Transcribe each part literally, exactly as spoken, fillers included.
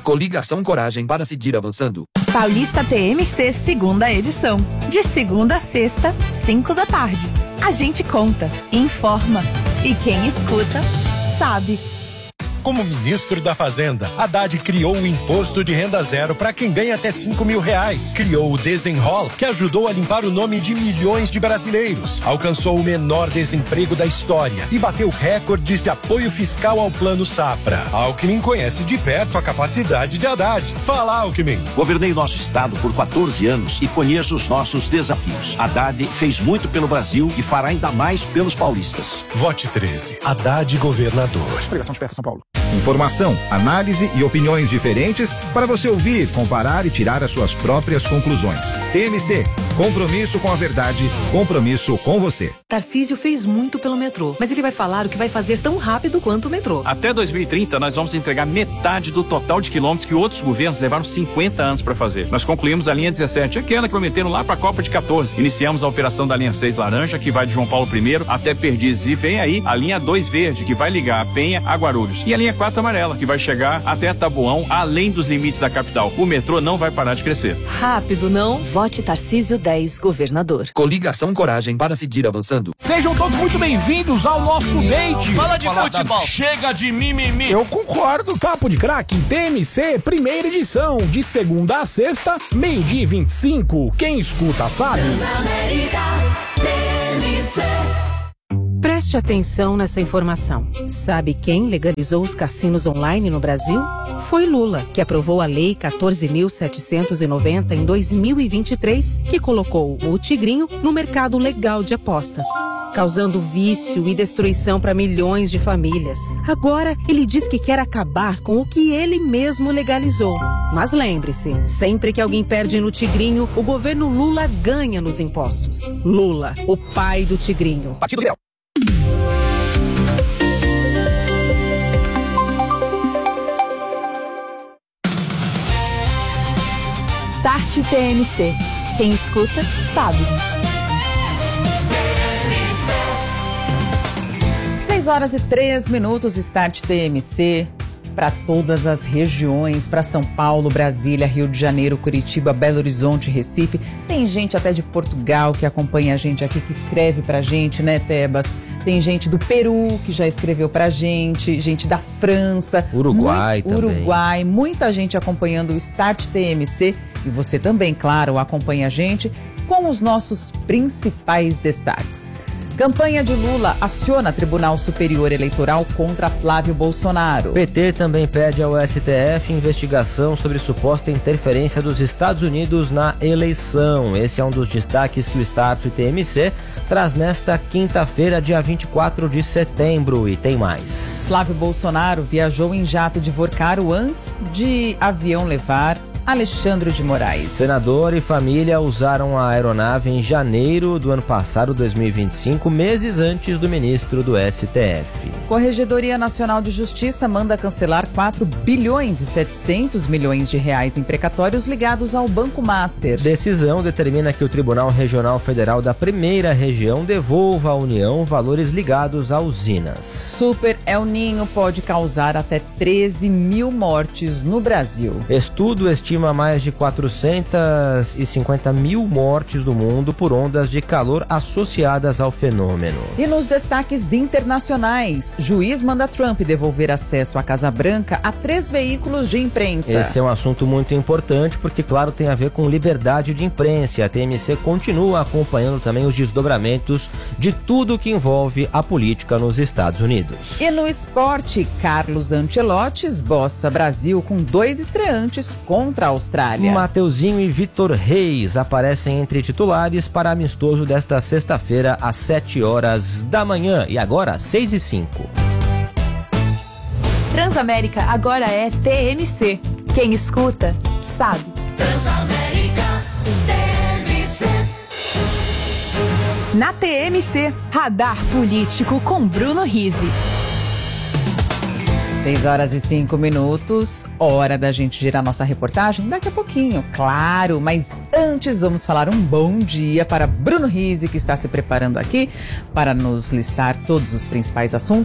Coligação Coragem para seguir avançando. Paulista T M C segunda edição. De segunda a sexta, cinco da tarde. A gente conta, informa. E quem escuta, sabe. Como ministro da Fazenda, Haddad criou o Imposto de Renda Zero para quem ganha até cinco mil reais. Criou o Desenrola, que ajudou a limpar o nome de milhões de brasileiros. Alcançou o menor desemprego da história e bateu recordes de apoio fiscal ao Plano Safra. Alckmin conhece de perto a capacidade de Haddad. Fala, Alckmin. Governei nosso estado por quatorze anos e conheço os nossos desafios. Haddad fez muito pelo Brasil e fará ainda mais pelos paulistas. Vote treze. Haddad governador. Obrigação de São Paulo. Informação, análise e opiniões diferentes para você ouvir, comparar e tirar as suas próprias conclusões. T M C, compromisso com a verdade, compromisso com você. Tarcísio fez muito pelo metrô, mas ele vai falar o que vai fazer tão rápido quanto o metrô. Até dois mil e trinta, nós vamos entregar metade do total de quilômetros que outros governos levaram cinquenta anos para fazer. Nós concluímos a linha dezessete, aquela que prometeram lá para a Copa de quatorze. Iniciamos a operação da linha seis laranja, que vai de João Paulo I até Perdizes, e vem aí a linha dois verde, que vai ligar a Penha a Guarulhos. E a linha quatro amarela, que vai chegar até Taboão, além dos limites da capital. O metrô não vai parar de crescer. Rápido, não? Vote Tarcísio dez, governador. Coligação Coragem para seguir avançando. Sejam todos muito bem-vindos ao nosso date. Fala de futebol. Chega de mimimi. Eu concordo. Papo de Craque T M C, primeira edição, de segunda a sexta, meio-dia e vinte e cinco. Quem escuta sabe. Preste atenção nessa informação. Sabe quem legalizou os cassinos online no Brasil? Foi Lula, que aprovou a Lei quatorze mil setecentos e noventa em dois mil e vinte e três, que colocou o Tigrinho no mercado legal de apostas, causando vício e destruição para milhões de famílias. Agora, ele diz que quer acabar com o que ele mesmo legalizou. Mas lembre-se, sempre que alguém perde no Tigrinho, o governo Lula ganha nos impostos. Lula, o pai do Tigrinho. Partido Liberal. Start T M C. Quem escuta, sabe. seis horas e três minutos, Start T M C. Para todas as regiões, para São Paulo, Brasília, Rio de Janeiro, Curitiba, Belo Horizonte, Recife. Tem gente até de Portugal que acompanha a gente aqui, que escreve pra gente, né, Tebas? Tem gente do Peru que já escreveu pra gente, gente da França. Uruguai muito, também. Uruguai, muita gente acompanhando o Start T M C. E você também, claro, acompanha a gente com os nossos principais destaques. Campanha de Lula aciona Tribunal Superior Eleitoral contra Flávio Bolsonaro. P T também pede ao S T F investigação sobre suposta interferência dos Estados Unidos na eleição. Esse é um dos destaques que o Start T M C traz nesta quinta-feira, dia vinte e quatro de setembro. E tem mais. Flávio Bolsonaro viajou em jato de Vorcaro antes de avião levar Alexandre de Moraes. Senador e família usaram a aeronave em janeiro do ano passado, dois mil e vinte e cinco, meses antes do ministro do S T F. Corregedoria Nacional de Justiça manda cancelar quatro bilhões e setecentos milhões de reais em precatórios ligados ao Banco Master. Decisão determina que o Tribunal Regional Federal da Primeira Região devolva à União valores ligados a usinas. Super El Niño pode causar até treze mil mortes no Brasil. Estudo estima mais de quatrocentas e cinquenta mil mortes no mundo por ondas de calor associadas ao fenômeno. E nos destaques internacionais, juiz manda Trump devolver acesso à Casa Branca a três veículos de imprensa. Esse é um assunto muito importante porque, claro, tem a ver com liberdade de imprensa. A T M C continua acompanhando também os desdobramentos de tudo que envolve a política nos Estados Unidos. E no esporte, Carlos Ancelotti esboça Brasil com dois estreantes contra a Austrália. Mateuzinho e Vitor Reis aparecem entre titulares para amistoso desta sexta-feira às sete horas da manhã. E agora, seis e cinco. Transamérica agora é T M C. Quem escuta, sabe. Transamérica T M C. Na T M C, Radar Político com Bruno Rizzi. seis horas e cinco minutos, hora da gente girar nossa reportagem daqui a pouquinho, claro, mas antes vamos falar um bom dia para Bruno Rizzi, que está se preparando aqui para nos listar todos os principais assuntos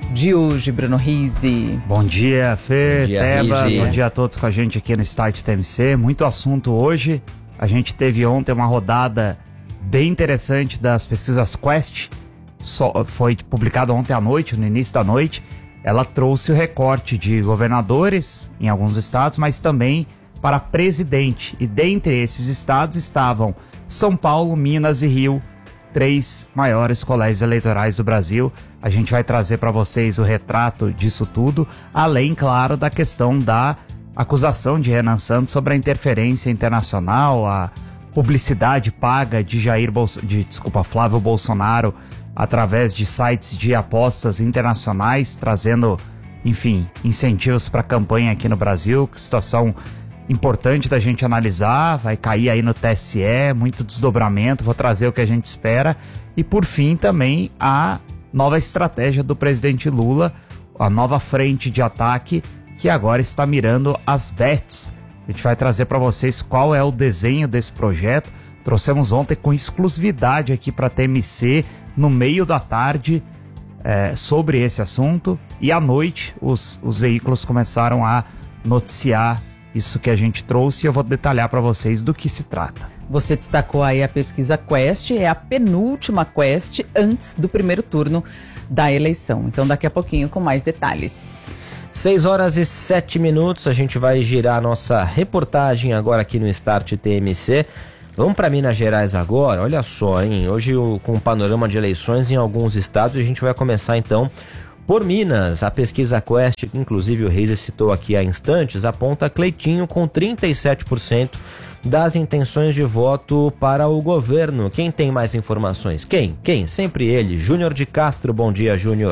de hoje, Bruno Rizzi. Bom dia, Fê, Bom dia, Tebas, Rizzi. bom dia a todos com a gente aqui no Start T M C. Muito assunto hoje. A gente teve ontem uma rodada bem interessante das pesquisas Quest. Só, foi publicado ontem à noite, no início da noite. Ela trouxe o recorte de governadores em alguns estados, mas também para presidente. E dentre esses estados estavam São Paulo, Minas e Rio, três maiores colégios eleitorais do Brasil. A gente vai trazer para vocês o retrato disso tudo, além, claro, da questão da acusação de Renan Santos sobre a interferência internacional, a publicidade paga de Jair Bolso... de, desculpa, Flávio Bolsonaro através de sites de apostas internacionais, trazendo, enfim, incentivos para a campanha aqui no Brasil. Que situação importante da gente analisar, vai cair aí no T S E, muito desdobramento, vou trazer o que a gente espera. E por fim também a nova estratégia do presidente Lula, a nova frente de ataque que agora está mirando as bets. A gente vai trazer para vocês qual é o desenho desse projeto. Trouxemos ontem com exclusividade aqui para a T M C, no meio da tarde, é, sobre esse assunto. E à noite os, os veículos começaram a noticiar isso que a gente trouxe, e eu vou detalhar para vocês do que se trata. Você destacou aí a pesquisa Quest, é a penúltima Quest antes do primeiro turno da eleição. Então daqui a pouquinho com mais detalhes. seis horas e sete minutos, a gente vai girar a nossa reportagem agora aqui no Start T M C. Vamos para Minas Gerais agora, olha só, hein? Hoje o, com o panorama de eleições em alguns estados, a gente vai começar então por Minas. A pesquisa Quest, inclusive o Reis citou aqui há instantes, aponta Cleitinho com trinta e sete por cento das intenções de voto para o governo. Quem tem mais informações? Quem? Quem? Sempre ele, Júnior de Castro. Bom dia, Júnior.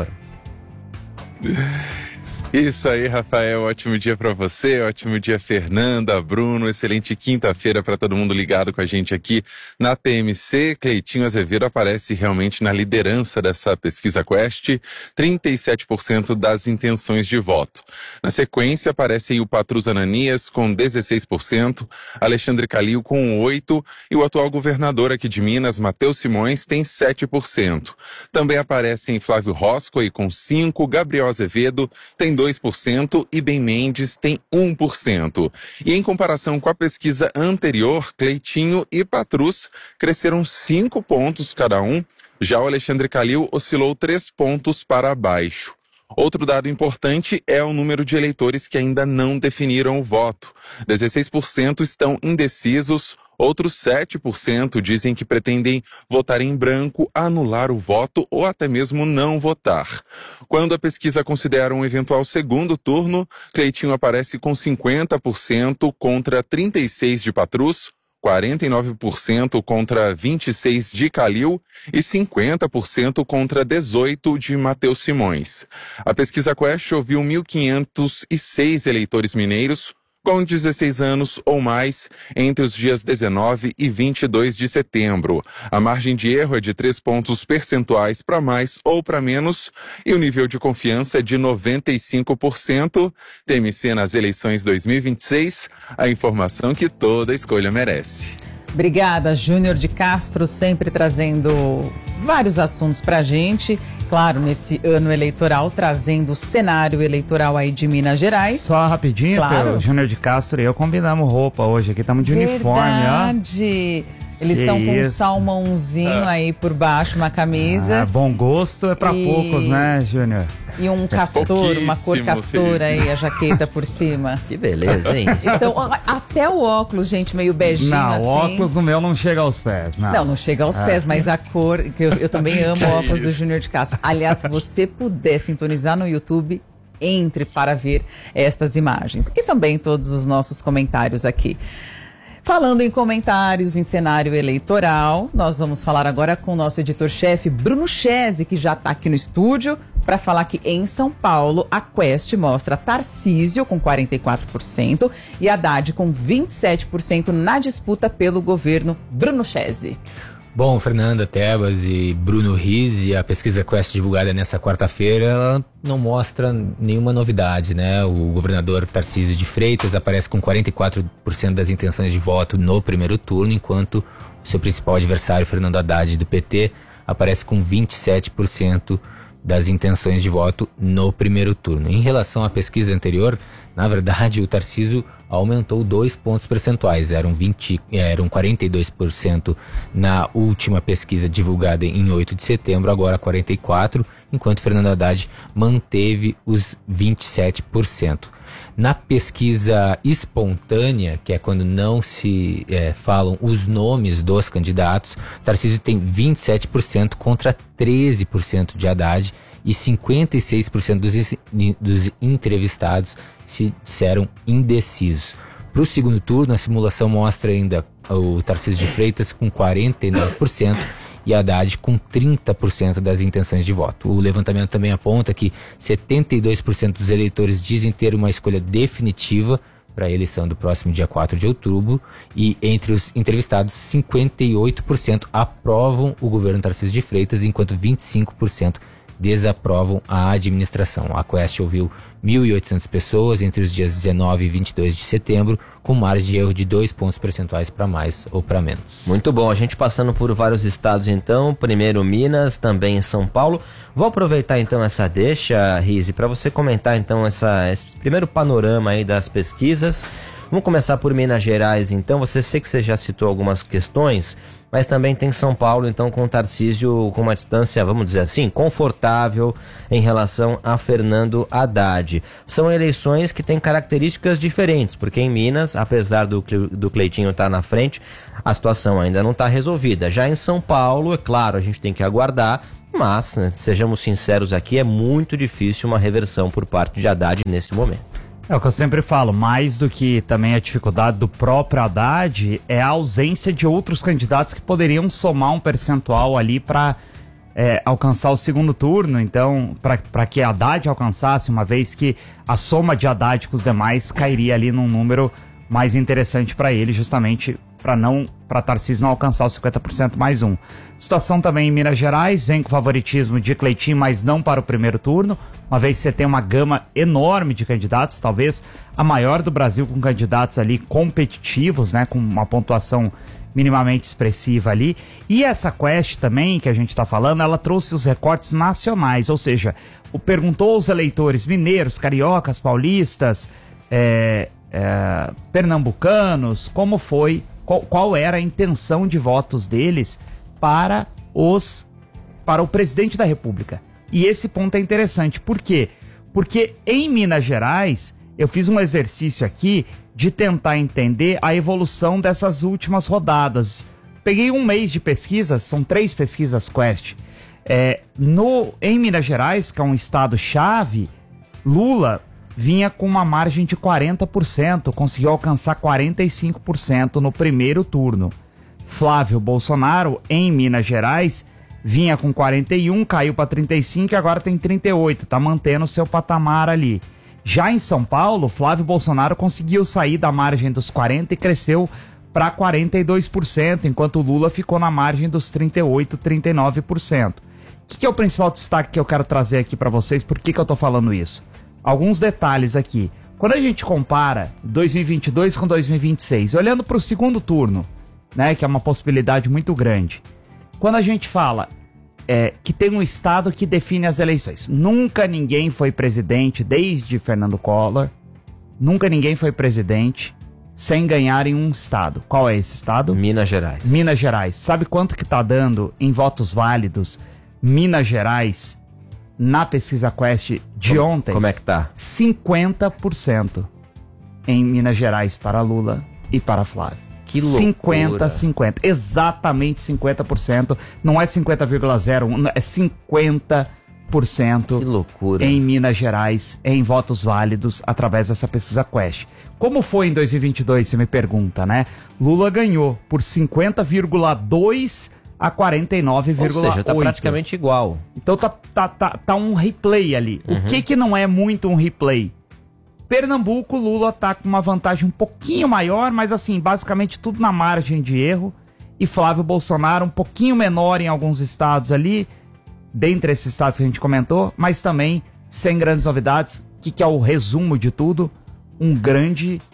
Isso aí, Rafael, ótimo dia pra você, ótimo dia, Fernanda, Bruno, excelente quinta-feira pra todo mundo ligado com a gente aqui na T M C. Cleitinho Azevedo aparece realmente na liderança dessa pesquisa Quest, trinta e sete por cento das intenções de voto. Na sequência aparece aí o Patrus Ananias com dezesseis por cento, Alexandre Calil com oito por cento e o atual governador aqui de Minas, Matheus Simões, tem sete por cento. Também aparecem Flávio Roscoe com cinco por cento, Gabriel Azevedo tem dois por cento e Ben Mendes tem um por cento. E em comparação com a pesquisa anterior, Cleitinho e Patrus cresceram cinco pontos cada um, já o Alexandre Calil oscilou três pontos para baixo. Outro dado importante é o número de eleitores que ainda não definiram o voto. dezesseis por cento estão indecisos, outros sete por cento dizem que pretendem votar em branco, anular o voto ou até mesmo não votar. Quando a pesquisa considera um eventual segundo turno, Cleitinho aparece com cinquenta por cento contra trinta e seis por cento de Patrus, quarenta e nove por cento contra vinte e seis por cento de Calil e cinquenta por cento contra dezoito por cento de Matheus Simões. A pesquisa Quest ouviu mil quinhentos e seis eleitores mineiros com dezesseis anos ou mais entre os dias dezenove e vinte e dois de setembro. A margem de erro é de três pontos percentuais para mais ou para menos e o nível de confiança é de noventa e cinco por cento. T M C nas eleições dois mil e vinte e seis, a informação que toda escolha merece. Obrigada, Júnior de Castro, sempre trazendo vários assuntos pra gente. Claro, nesse ano eleitoral, trazendo o cenário eleitoral aí de Minas Gerais. Só rapidinho, claro. Fê, o Júnior de Castro e eu combinamos roupa hoje aqui, estamos de uniforme, ó. Verdade. Eles Que estão com um isso. salmãozinho Ah. aí por baixo, uma camisa. Ah, bom gosto é pra E- poucos, né, Júnior? E um castor, uma cor Pouquíssimo, castor aí, Feliz. a jaqueta por cima. Que beleza, hein? Então, ó, até o óculos, gente, meio beijinho Não, assim. o óculos no meu não chega aos pés, não. Não, não chega aos Ah. pés, mas a cor, que eu, eu também amo Que o óculos do isso. Júnior de Castro. Aliás, se você puder sintonizar no YouTube, entre para ver estas imagens. E também todos os nossos comentários aqui. Falando em comentários em cenário eleitoral, nós vamos falar agora com o nosso editor-chefe, Bruno Chese, que já está aqui no estúdio, para falar que em São Paulo a Quest mostra Tarcísio com quarenta e quatro por cento e Haddad com vinte e sete por cento na disputa pelo governo. Bruno Chese. Bom, Fernanda, Tebas e Bruno Rizzi, a pesquisa Quest divulgada nessa quarta-feira, ela não mostra nenhuma novidade, né? O governador Tarcísio de Freitas aparece com quarenta e quatro por cento das intenções de voto no primeiro turno, enquanto o seu principal adversário, Fernando Haddad, do P T, aparece com vinte e sete por cento das intenções de voto no primeiro turno. Em relação à pesquisa anterior, na verdade, o Tarcísio aumentou dois pontos percentuais, eram, vinte, eram quarenta e dois por cento na última pesquisa divulgada em oito de setembro, agora quarenta e quatro por cento, enquanto Fernando Haddad manteve os vinte e sete por cento. Na pesquisa espontânea, que é quando não se é, falam os nomes dos candidatos, Tarcísio tem vinte e sete por cento contra treze por cento de Haddad e cinquenta e seis por cento dos, dos entrevistados se disseram indecisos. Para o segundo turno, a simulação mostra ainda o Tarcísio de Freitas com quarenta e nove por cento e Haddad com trinta por cento das intenções de voto. O levantamento também aponta que setenta e dois por cento dos eleitores dizem ter uma escolha definitiva para a eleição do próximo dia quatro de outubro e entre os entrevistados, cinquenta e oito por cento aprovam o governo Tarcísio de Freitas, enquanto vinte e cinco por cento desaprovam a administração. A Quest ouviu mil e oitocentas pessoas entre os dias dezenove e vinte e dois de setembro, com margem de erro de dois pontos percentuais para mais ou para menos. Muito bom, a gente passando por vários estados então, primeiro Minas, também São Paulo. Vou aproveitar então essa deixa, Rizzi, para você comentar então essa, esse primeiro panorama aí das pesquisas. Vamos começar por Minas Gerais então, você sei que você já citou algumas questões, mas também tem São Paulo, então, com o Tarcísio com uma distância, vamos dizer assim, confortável em relação a Fernando Haddad. São eleições que têm características diferentes, porque em Minas, apesar do, do Cleitinho estar na frente, a situação ainda não está resolvida. Já em São Paulo, é claro, a gente tem que aguardar, mas, né, sejamos sinceros aqui, é muito difícil uma reversão por parte de Haddad nesse momento. É o que eu sempre falo, mais do que também a dificuldade do próprio Haddad, é a ausência de outros candidatos que poderiam somar um percentual ali para é, alcançar o segundo turno. Então, para que Haddad alcançasse, uma vez que a soma de Haddad com os demais cairia ali num número mais interessante para ele, justamente para não para Tarcísio não alcançar os cinquenta por cento mais um. Situação também em Minas Gerais, vem com favoritismo de Cleitinho, mas não para o primeiro turno, uma vez que você tem uma gama enorme de candidatos, talvez a maior do Brasil, com candidatos ali competitivos, né, com uma pontuação minimamente expressiva ali. E essa Quest também, que a gente está falando, ela trouxe os recortes nacionais, ou seja, o perguntou aos eleitores mineiros, cariocas, paulistas, é, é, pernambucanos, como foi, qual, qual era a intenção de votos deles para os para o presidente da República. E esse ponto é interessante. Por quê? Porque em Minas Gerais, eu fiz um exercício aqui de tentar entender a evolução dessas últimas rodadas. Peguei um mês de pesquisas, são três pesquisas Quest. É, no, em Minas Gerais, que é um estado-chave, Lula vinha com uma margem de quarenta por cento, conseguiu alcançar quarenta e cinco por cento no primeiro turno. Flávio Bolsonaro, em Minas Gerais, vinha com quarenta e um, caiu para trinta e cinco e agora tem trinta e oito, está mantendo o seu patamar ali. Já em São Paulo, Flávio Bolsonaro conseguiu sair da margem dos quarenta e cresceu para quarenta e dois por cento, enquanto o Lula ficou na margem dos trinta e oito, trinta e nove por cento. O que, que é o principal destaque que eu quero trazer aqui para vocês? Por que, que eu estou falando isso? Alguns detalhes aqui. Quando a gente compara dois mil e vinte e dois com dois mil e vinte e seis, olhando para o segundo turno, né, que é uma possibilidade muito grande, quando a gente fala é, que tem um estado que define as eleições, nunca ninguém foi presidente desde Fernando Collor, nunca ninguém foi presidente sem ganhar em um estado. Qual é esse estado? Minas Gerais. Minas Gerais. Sabe quanto que tá dando em votos válidos Minas Gerais na pesquisa Quest de como, ontem? Como é que tá? cinquenta por cento em Minas Gerais para Lula e para Flávio. Que loucura. cinquenta a cinquenta. Exatamente cinquenta por cento. Não é cinquenta vírgula zero um, é cinquenta por cento. Que loucura. Em Minas Gerais, em votos válidos, através dessa pesquisa Quest. Como foi em dois mil e vinte e dois, você me pergunta, né? Lula ganhou por cinquenta vírgula dois a quarenta e nove vírgula oito. Ou seja, tá praticamente igual. Então tá, tá, tá, tá um replay ali. Uhum. O que que não é muito um replay? Pernambuco, Lula tá com uma vantagem um pouquinho maior, mas assim, basicamente tudo na margem de erro. E Flávio Bolsonaro um pouquinho menor em alguns estados ali, dentre esses estados que a gente comentou, mas também sem grandes novidades. O que, que é o resumo de tudo? Um grande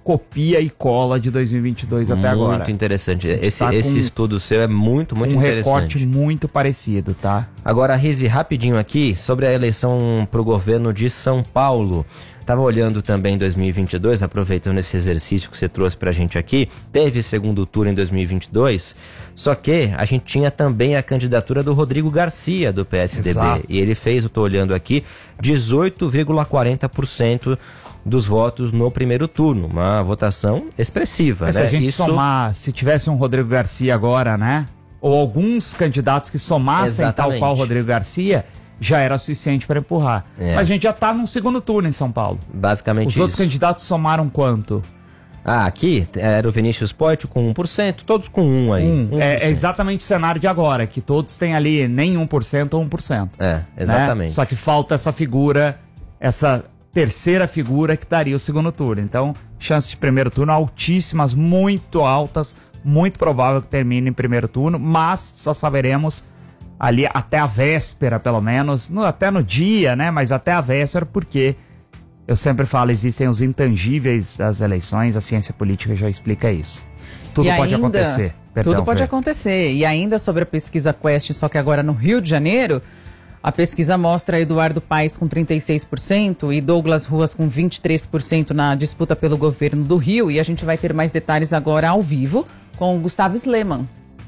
copia e cola de dois mil e vinte e dois até agora. Muito interessante. Esse, Tá esse com estudo seu é muito, muito um interessante. recorte muito parecido, tá? Agora, Rizzi, rapidinho aqui, sobre a eleição para o governo de São Paulo. Estava olhando também dois mil e vinte e dois, aproveitando esse exercício que você trouxe pra gente aqui. Teve segundo turno em dois mil e vinte e dois, só que a gente tinha também a candidatura do Rodrigo Garcia, do P S D B. Exato. E ele fez, eu tô olhando aqui, dezoito vírgula quarenta por cento dos votos no primeiro turno. Uma votação expressiva, Mas né? se a gente Isso... somar, se tivesse um Rodrigo Garcia agora, né? Ou alguns candidatos que somassem Exatamente. tal qual Rodrigo Garcia, já era suficiente para empurrar. É. Mas a gente já tá num segundo turno em São Paulo. Basicamente Os outros isso. candidatos somaram quanto? Ah, aqui era o Vinícius Poit com um por cento, todos com um aí. Um. um É, é exatamente o cenário de agora, que todos têm ali nem um por cento ou um por cento. É, exatamente. Né? Só que falta essa figura, essa terceira figura que daria o segundo turno. Então, chances de primeiro turno altíssimas, muito altas, muito provável que termine em primeiro turno, mas só saberemos ali até a véspera, pelo menos, no, até no dia, né? Mas até a véspera, porque eu sempre falo, existem os intangíveis das eleições, a ciência política já explica isso. Tudo E pode ainda- acontecer. Perdão, Tudo pode Fer. acontecer. E ainda sobre a pesquisa Quest, só que agora no Rio de Janeiro, a pesquisa mostra Eduardo Paes com trinta e seis por cento e Douglas Ruas com vinte e três por cento na disputa pelo governo do Rio. E a gente vai ter mais detalhes agora ao vivo com o Gustavo Sleman.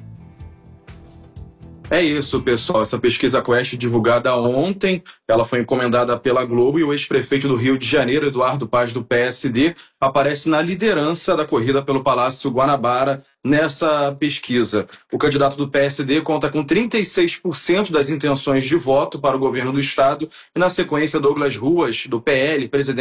É isso, pessoal. Essa pesquisa Quest divulgada ontem, ela foi encomendada pela Globo e o ex-prefeito do Rio de Janeiro, Eduardo Paes, do P S D, aparece na liderança da corrida pelo Palácio Guanabara nessa pesquisa. O candidato do P S D conta com trinta e seis por cento das intenções de voto para o governo do estado e, na sequência, Douglas Ruas, do P L, presidente